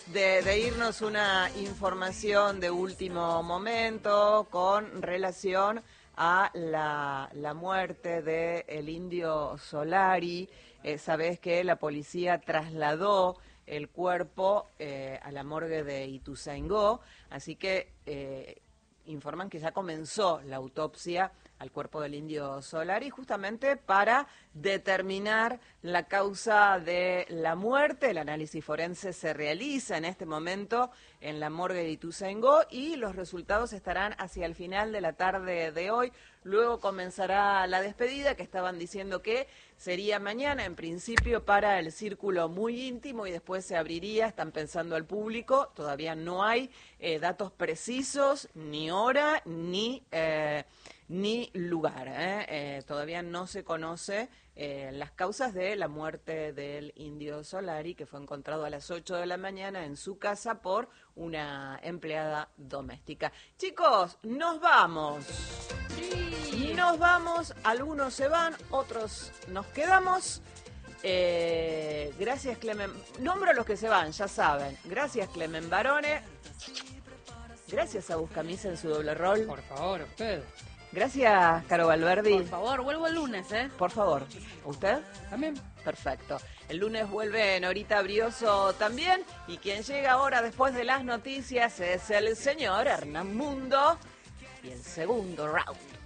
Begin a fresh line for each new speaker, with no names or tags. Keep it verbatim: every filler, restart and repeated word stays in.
de, de irnos una información de último momento con relación a la, la muerte del Indio Solari. Eh, sabés que la policía trasladó el cuerpo eh, a la morgue de Ituzaingó, así que eh, informan que ya comenzó la autopsia al cuerpo del Indio Solari, justamente para determinar la causa de la muerte. El análisis forense se realiza en este momento en la morgue de Ituzaingó y los resultados estarán hacia el final de la tarde de hoy. Luego comenzará la despedida, que estaban diciendo que sería mañana, en principio para el círculo muy íntimo, y después se abriría, están pensando al público. Todavía no hay eh, datos precisos, ni hora, ni... Eh, ni lugar. ¿eh? Eh, todavía no se conoce eh, las causas de la muerte del Indio Solari, que fue encontrado a las ocho de la mañana en su casa por una empleada doméstica. Chicos, nos vamos. Sí. Nos vamos, algunos se van, otros nos quedamos. Eh, gracias, Clemen. Nombro a los que se van, ya saben. Gracias, Clemen Barone. Gracias a Buscamisa en su doble rol.
Por favor, usted.
Gracias, Caro Valverdi.
Por favor, vuelvo el lunes, ¿eh?
Por favor. ¿Usted?
También.
Perfecto. El lunes vuelve Norita Brioso también. Y quien llega ahora después de las noticias es el señor Hernán Mundo. Y el segundo round.